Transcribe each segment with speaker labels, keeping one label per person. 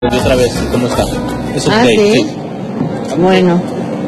Speaker 1: Y otra vez, ¿cómo está? Es un
Speaker 2: ¿Sí?
Speaker 1: sí.
Speaker 2: Bueno,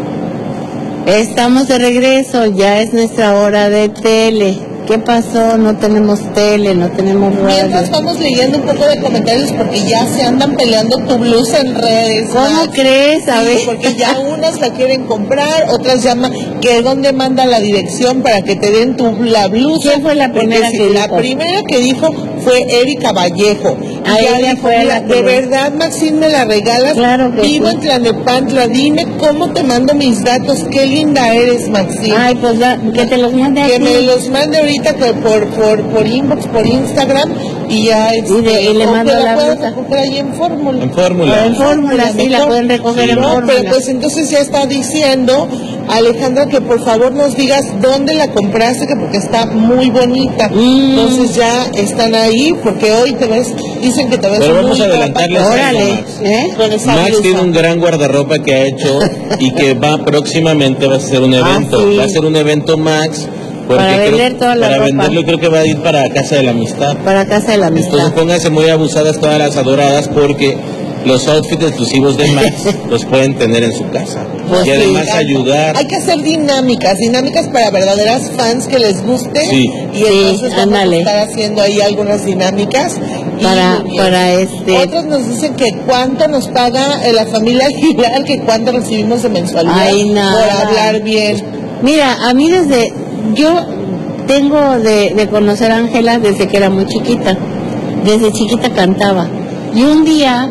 Speaker 2: estamos de regreso, ya es nuestra hora de tele. ¿Qué pasó? No tenemos tele, no tenemos
Speaker 3: Mientras
Speaker 2: radio.
Speaker 3: vamos leyendo un poco de comentarios porque ya se andan peleando tu blusa en redes.
Speaker 2: ¿Cómo
Speaker 3: Max.
Speaker 2: crees? A
Speaker 3: Sí,
Speaker 2: ver.
Speaker 3: porque ya unas la quieren comprar, otras llaman que dónde manda la dirección para que te den la blusa.
Speaker 2: ¿Quién fue la primera
Speaker 3: Porque
Speaker 2: que
Speaker 3: la
Speaker 2: dijo?
Speaker 3: primera que dijo fue Erika Vallejo.
Speaker 2: Ah,
Speaker 3: Y ya
Speaker 2: ella
Speaker 3: dijo,
Speaker 2: fue
Speaker 3: mira,
Speaker 2: la que
Speaker 3: de
Speaker 2: lo-
Speaker 3: verdad, Maxine, me la regalas.
Speaker 2: Claro que
Speaker 3: Vivo
Speaker 2: sí.
Speaker 3: en Tlanepantla, dime cómo te mando mis datos. Qué linda eres, Maxine.
Speaker 2: Ay, pues que te los mande
Speaker 3: Que
Speaker 2: aquí.
Speaker 3: me los mande ahorita por inbox, por Instagram y ya
Speaker 2: Y le
Speaker 3: o
Speaker 2: mando
Speaker 3: que
Speaker 2: la
Speaker 3: puedan
Speaker 2: blusa.
Speaker 3: recoger ahí en Fórmula.
Speaker 1: En fórmula.
Speaker 2: En fórmula, sí, la
Speaker 3: mejor.
Speaker 2: pueden recoger en
Speaker 3: No,
Speaker 2: fórmula.
Speaker 3: pero pues entonces ya está diciendo Alejandra que por favor nos digas dónde la compraste, que porque está muy bonita. Entonces ya están ahí, porque hoy te ves, dicen que te ves
Speaker 1: Pero
Speaker 3: muy
Speaker 1: vamos a
Speaker 3: guapa
Speaker 1: adelantarles
Speaker 3: con-
Speaker 1: algo,
Speaker 2: Órale,
Speaker 1: Max.
Speaker 2: ¿eh?
Speaker 3: con esa
Speaker 1: Max
Speaker 3: blusa.
Speaker 1: tiene un gran guardarropa que ha hecho y que próximamente va a ser un evento.
Speaker 2: sí.
Speaker 1: Va a ser un evento, Max. Porque
Speaker 2: Para vender toda la
Speaker 1: para
Speaker 2: ropa.
Speaker 1: venderlo creo que va a ir para Casa de la Amistad.
Speaker 2: Para Casa de la
Speaker 1: Entonces
Speaker 2: Amistad.
Speaker 1: pónganse muy abusadas todas las adoradas porque los outfits exclusivos de Max los pueden tener en su casa.
Speaker 2: Pues
Speaker 1: y además
Speaker 2: sí.
Speaker 1: ayudar.
Speaker 3: Hay que hacer dinámicas para verdaderas fans que les guste.
Speaker 1: Sí.
Speaker 3: Y entonces vamos
Speaker 2: ándale.
Speaker 3: a estar haciendo ahí algunas dinámicas. Y muy bien. Otros nos dicen que cuánto nos paga la familia Aguilar, que cuánto recibimos de mensualidad
Speaker 2: Ay,
Speaker 3: por
Speaker 2: nada.
Speaker 3: hablar bien.
Speaker 2: Mira, a mí yo tengo de conocer a Ángela desde que era muy chiquita. Desde chiquita cantaba. Y un día,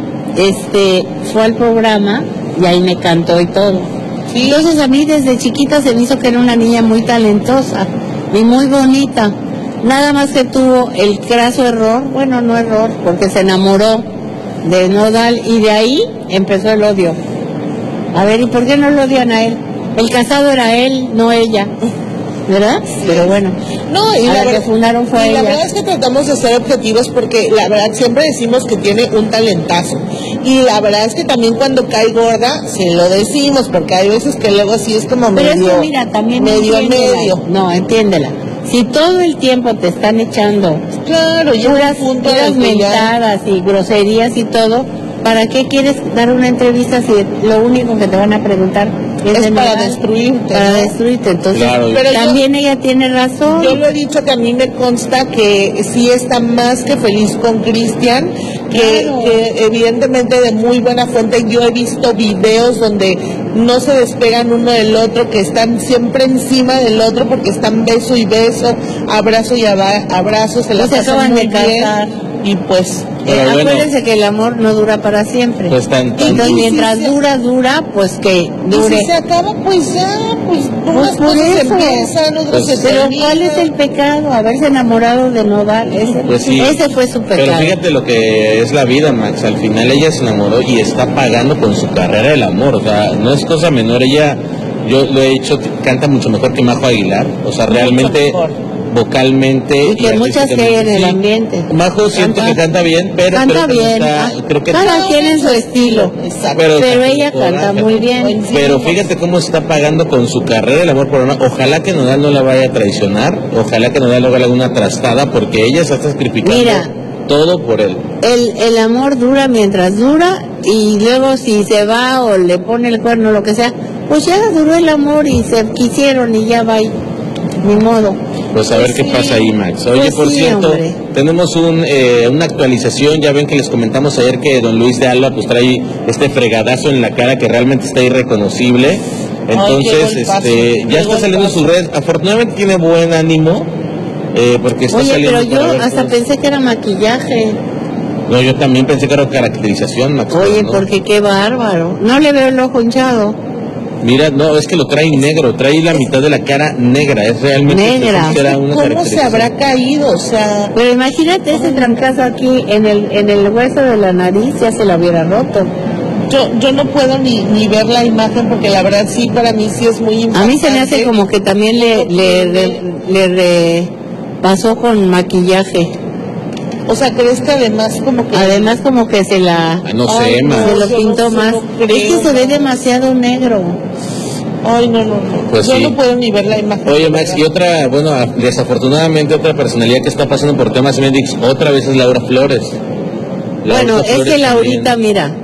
Speaker 2: fue al programa y ahí me cantó y todo.
Speaker 3: Sí.
Speaker 2: Entonces a mí desde chiquita se me hizo que era una niña muy talentosa y muy bonita. Nada más que tuvo el craso error, bueno, no error, porque se enamoró de Nodal y de ahí empezó el odio. A ver, ¿y por qué no lo odian a él? El casado era él, no ella, ¿verdad? Pero bueno,
Speaker 3: No, y
Speaker 2: a
Speaker 3: la
Speaker 2: la que fundaron fue
Speaker 3: y la
Speaker 2: ella.
Speaker 3: verdad es que tratamos de ser objetivos porque la verdad siempre decimos que tiene un talentazo. Y la verdad es que también cuando cae gorda, se lo decimos, porque hay veces que luego sí es como
Speaker 2: Pero
Speaker 3: medio,
Speaker 2: es que mira, también
Speaker 3: medio,
Speaker 2: entiéndela.
Speaker 3: medio.
Speaker 2: No, entiéndela. Si todo el tiempo te están echando
Speaker 3: Claro, ya
Speaker 2: puras,
Speaker 3: un punto
Speaker 2: puras
Speaker 3: en el que ya-
Speaker 2: mentadas y groserías y todo, ¿para qué quieres dar una entrevista si lo único que te van a preguntar
Speaker 3: Es
Speaker 2: de
Speaker 3: para
Speaker 2: Nodal?
Speaker 3: destruirte,
Speaker 2: Para
Speaker 3: ¿no?
Speaker 2: Destruirte, entonces
Speaker 1: Claro.
Speaker 3: Pero
Speaker 2: también ella tiene razón.
Speaker 3: Yo lo he dicho que a mí me consta que sí está más que feliz con Cristian,
Speaker 2: Claro.
Speaker 3: que evidentemente de muy buena fuente. Yo he visto videos donde no se despegan uno del otro, que están siempre encima del otro porque están beso y beso, abrazo y abrazo, se la
Speaker 2: Pues se
Speaker 3: pasan
Speaker 2: acaban
Speaker 3: muy
Speaker 2: de
Speaker 3: bien.
Speaker 2: casar.
Speaker 3: Y pues
Speaker 1: Pero bueno.
Speaker 2: Acuérdense que el amor no dura para siempre.
Speaker 1: Pues tan- tan-
Speaker 2: Entonces
Speaker 3: Y
Speaker 2: mientras
Speaker 3: si
Speaker 2: dura, pues que
Speaker 3: y
Speaker 2: dure.
Speaker 3: si se acaba, pues ya, pues unas
Speaker 2: por
Speaker 3: cosas
Speaker 2: eso.
Speaker 3: empiezan, otras
Speaker 1: Pues-
Speaker 3: se
Speaker 2: Pero
Speaker 3: terminan.
Speaker 2: ¿cuál es el pecado? Haberse enamorado de Nodal.
Speaker 1: Pues sí.
Speaker 2: Ese fue su
Speaker 1: Pero
Speaker 2: pecado.
Speaker 1: fíjate lo que es la vida, Max. Al final ella se enamoró y está pagando con su carrera el amor. O sea, no es cosa menor. Ella, yo lo he dicho, canta mucho mejor que Majo Aguilar. O sea, realmente,
Speaker 3: mejor.
Speaker 1: vocalmente.
Speaker 2: Y que muchas que hay en el
Speaker 1: sí.
Speaker 2: ambiente.
Speaker 1: Majo siento que canta bien, pero
Speaker 2: Canta
Speaker 1: creo que no
Speaker 2: bien.
Speaker 1: está- creo que
Speaker 2: Cada quien en su estilo.
Speaker 3: Exacto.
Speaker 2: Pero ella canta muy bien.
Speaker 1: Pero fíjate cómo está pagando con su carrera el amor por una. Ojalá que Nodal no la vaya a traicionar. Ojalá que Nodal no haga alguna trastada porque ella se está sacrificando
Speaker 2: Mira.
Speaker 1: todo por él.
Speaker 2: El amor dura mientras dura y luego si se va o le pone el cuerno o lo que sea, pues ya duró el amor y se quisieron y ya va y ni modo.
Speaker 1: Pues a ver qué pasa ahí, Max. Oye,
Speaker 2: Pues
Speaker 1: por
Speaker 2: sí,
Speaker 1: cierto,
Speaker 2: hombre.
Speaker 1: tenemos una actualización. Ya ven que les comentamos ayer que don Luis de Alba pues trae este fregadazo en la cara que realmente está irreconocible. Entonces,
Speaker 3: qué golpazo,
Speaker 1: ya
Speaker 3: qué
Speaker 1: está saliendo en sus
Speaker 3: golpazo.
Speaker 1: redes. Afortunadamente tiene buen ánimo porque está
Speaker 2: Oye,
Speaker 1: saliendo.
Speaker 2: pero yo
Speaker 1: para ver
Speaker 2: hasta
Speaker 1: cómo-
Speaker 2: pensé que era maquillaje.
Speaker 1: No, yo también pensé que era caracterización, Max.
Speaker 2: Oye,
Speaker 1: pero no.
Speaker 2: porque qué bárbaro. No le veo el ojo hinchado.
Speaker 1: Mira, no, es que lo trae negro, trae la mitad de la cara negra, es realmente
Speaker 2: Negra.
Speaker 1: como si fuera una
Speaker 3: ¿Cómo se
Speaker 1: caracterización.
Speaker 3: habrá caído? O sea,
Speaker 2: Pero imagínate ese trancazo aquí en el hueso de la nariz, ya se lo hubiera roto.
Speaker 3: yo no puedo ni ver la imagen porque la verdad sí, para mí sí es muy
Speaker 2: A
Speaker 3: impactante.
Speaker 2: mí se me hace como que también le pasó con maquillaje.
Speaker 3: O sea, ¿crees que además como que...
Speaker 2: Además como que se la...
Speaker 1: Ah, no sé,
Speaker 3: Ay,
Speaker 1: Max.
Speaker 2: Se lo
Speaker 3: yo
Speaker 2: pintó
Speaker 3: no sé,
Speaker 2: más.
Speaker 3: no
Speaker 2: Es que
Speaker 3: creo,
Speaker 2: se ve
Speaker 3: no.
Speaker 2: demasiado negro.
Speaker 3: Ay, no.
Speaker 1: Pues
Speaker 3: yo
Speaker 1: sí.
Speaker 3: no puedo ni ver la imagen.
Speaker 1: Oye, Max, y otra, bueno, desafortunadamente otra personalidad que está pasando por temas Mendix, otra vez es Laura Flores.
Speaker 2: Bueno,
Speaker 1: Laurita
Speaker 2: es
Speaker 1: Flores
Speaker 2: que Laurita,
Speaker 1: también.
Speaker 2: mira,